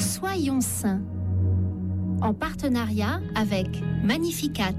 Soyons saints, en partenariat avec Magnificat.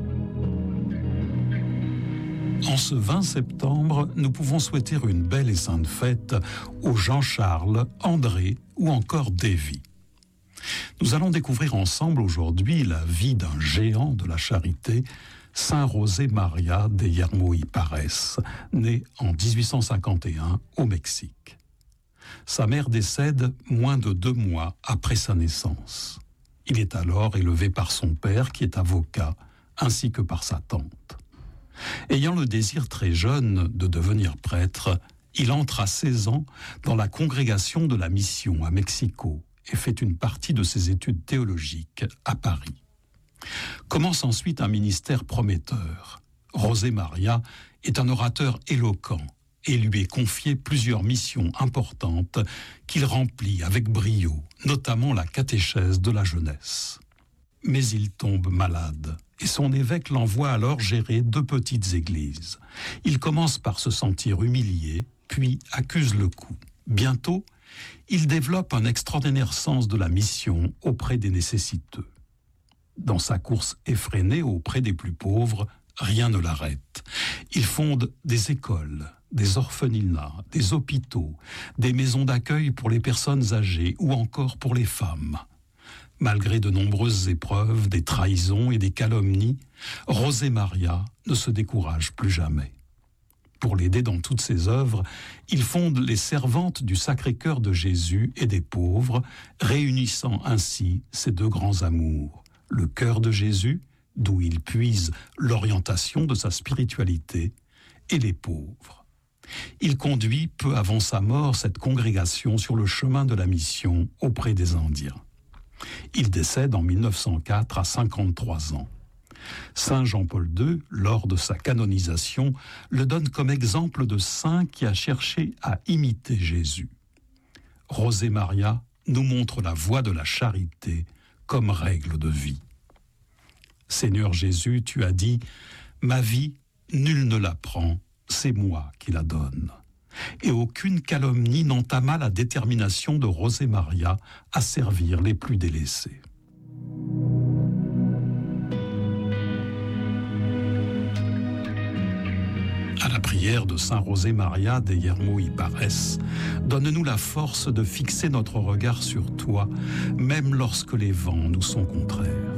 En ce 20 septembre, nous pouvons souhaiter une belle et sainte fête aux Jean-Charles, André ou encore Davy. Nous allons découvrir ensemble aujourd'hui la vie d'un géant de la charité, Saint José María de Yermo y Parés, né en 1851 au Mexique. Sa mère décède moins de 2 mois après sa naissance. Il est alors élevé par son père, qui est avocat, ainsi que par sa tante. Ayant le désir très jeune de devenir prêtre, il entre à 16 ans dans la congrégation de la Mission à Mexico et fait une partie de ses études théologiques à Paris. Commence ensuite un ministère prometteur. José María est un orateur éloquent et lui est confié plusieurs missions importantes qu'il remplit avec brio, notamment la catéchèse de la jeunesse. Mais il tombe malade et son évêque l'envoie alors gérer 2 petites églises. Il commence par se sentir humilié, puis accuse le coup. Bientôt, il développe un extraordinaire sens de la mission auprès des nécessiteux. Dans sa course effrénée auprès des plus pauvres, rien ne l'arrête. Il fonde des écoles, des orphelinats, des hôpitaux, des maisons d'accueil pour les personnes âgées ou encore pour les femmes. Malgré de nombreuses épreuves, des trahisons et des calomnies, José María ne se décourage plus jamais. Pour l'aider dans toutes ses œuvres, il fonde les Servantes du Sacré-Cœur de Jésus et des pauvres, réunissant ainsi ses 2 grands amours, le cœur de Jésus, d'où il puise l'orientation de sa spiritualité, et les pauvres. Il conduit peu avant sa mort cette congrégation sur le chemin de la mission auprès des Indiens. Il décède en 1904 à 53 ans. Saint Jean-Paul II, lors de sa canonisation, le donne comme exemple de saint qui a cherché à imiter Jésus. José María nous montre la voie de la charité comme règle de vie. Seigneur Jésus, tu as dit « Ma vie, nul ne la prend, c'est moi qui la donne ». Et aucune calomnie n'entama la détermination de José María à servir les plus délaissés. À la prière de Saint José María de Yermo y Parés, donne-nous la force de fixer notre regard sur toi, même lorsque les vents nous sont contraires.